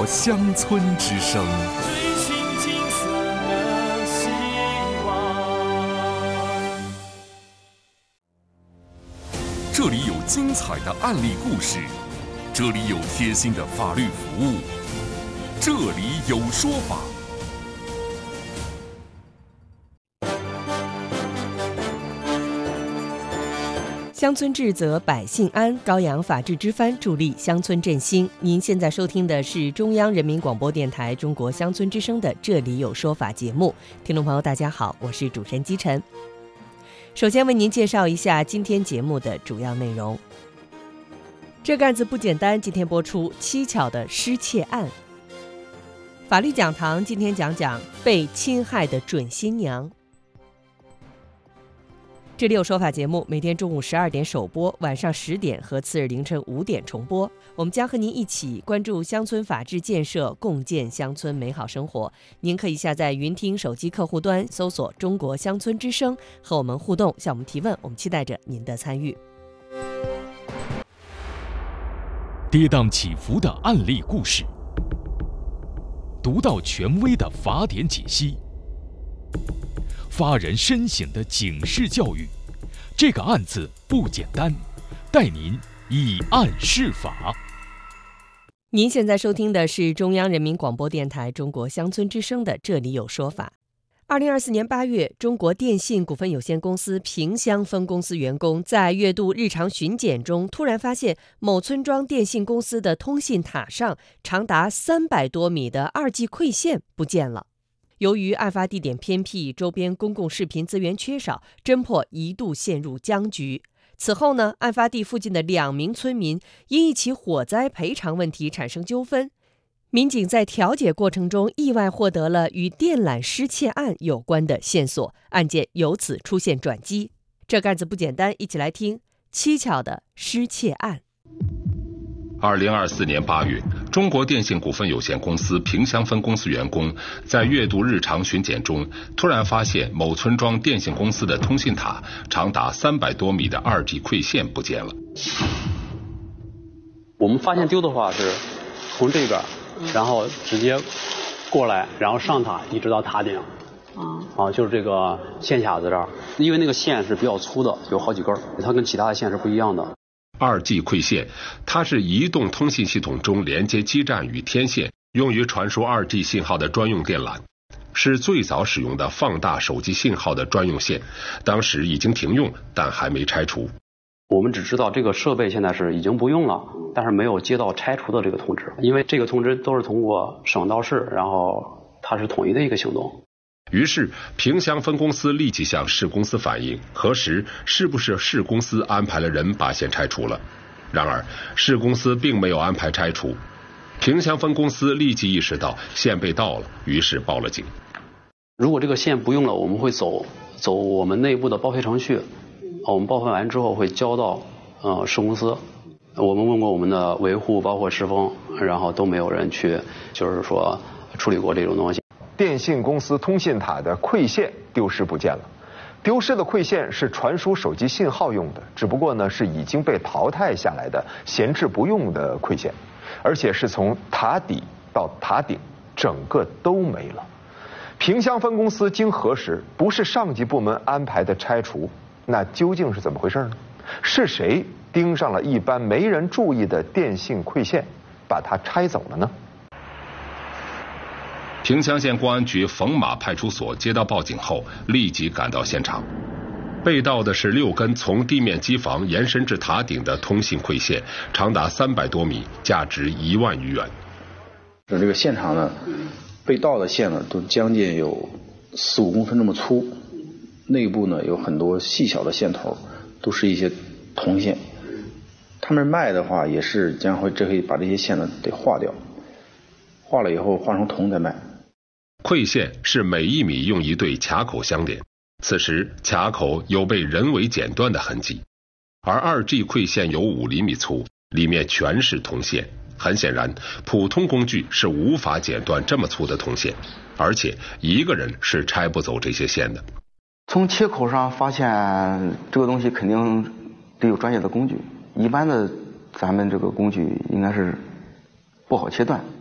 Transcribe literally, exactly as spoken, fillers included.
国乡村之声。这里有精彩的案例故事，这里有贴心的法律服务，这里有说法。 乡村治则百姓安，高扬法治之帆，助力乡村振兴。您现在收听的是中央人民广播电台中国乡村之声的《这里有说法》节目。听众朋友大家好，我是主持人姬晨。首先为您介绍一下今天节目的主要内容。这个案子不简单，今天播出蹊跷的失窃案。法律讲堂今天讲讲被侵害的准新娘。这里有说法节目每天中午十二点首播，晚上十点和次日凌晨五点重播。我们将和您一起关注乡村法治建设，共建乡村美好生活。您可以下载云听手机客户端，搜索中国乡村之声，和我们互动，向我们提问。我们期待着您的参与。 跌宕起伏的案例故事，独到权威的法典解析，发人深省的警示教育。这个案子不简单，带您以案释法。 您现在收听的是中央人民广播电台中国乡村之声的《这里有说法》。二零二四年八月，中国电信股份有限公司萍乡分公司员工在月度日常巡检中，突然发现某村庄电信公司的通信塔上长达三百多米的二 G 馈线不见了。由于案发地点偏僻，周边公共视频资源缺少，侦破一度陷入僵局。此后呢，案发地附近的两名村民因一起火灾赔偿问题产生纠纷，民警在调解过程中意外获得了与电缆失窃案有关的线索，案件由此出现转机。这个案子不简单，一起来听蹊跷的失窃案。 二零二四年八月，中国电信股份有限公司萍乡分公司员工在月度日常巡检中，突然发现某村庄电信公司的通信塔长达三百多米的二 G 馈线不见了。 我们发现丢的话是从这边，然后直接过来，然后上塔一直到塔顶。啊，就是这个线卡在这儿，因为那个线是比较粗的，有好几根，它跟其他的线是不一样的。 二 G 馈线，它是移动通信系统中连接基站与天线，用于传输 二 G 信号的专用电缆，是最早使用的放大手机信号的专用线。当时已经停用，但还没拆除。 我们只知道这个设备现在是已经不用了，但是没有接到拆除的这个通知，因为这个通知都是通过省到市，然后它是统一的一个行动。 于是萍乡分公司立即向市公司反映，核实是不是市公司安排了人把线拆除了。然而市公司并没有安排拆除，萍乡分公司立即意识到线被盗了，于是报了警。 如果这个线不用了，我们会走走我们内部的报废程序，我们报废完之后会交到呃市公司。我们问过我们的维护包括施工，然后都没有人去就是说处理过这种东西。 电信公司通信塔的馈线丢失不见了，丢失的馈线是传输手机信号用的，只不过呢是已经被淘汰下来的闲置不用的馈线，而且是从塔底到塔顶整个都没了。萍乡分公司经核实，不是上级部门安排的拆除，那究竟是怎么回事呢？是谁盯上了一般没人注意的电信馈线，把它拆走了呢？ 萍乡县公安局冯马派出所接到报警后，立即赶到现场。被盗的是六根从地面机房延伸至塔顶的通信馈线，长达三百多米，价值一万余元。 这个现场呢，被盗的线呢，都将近有四五公分这么粗，内部呢有很多细小的线头，都是一些铜线。他们卖的话，也是将会这可以把这些线呢得化掉，化了以后换成铜再卖。 馈线是每一米用一对卡口相连，此时卡口有被人为剪断的痕迹，而 二 G 馈线有五厘米粗，里面全是铜线。很显然，普通工具是无法剪断这么粗的铜线，而且一个人是拆不走这些线的。 从切口上发现这个东西肯定得有专业的工具，一般的咱们这个工具应该是不好切断。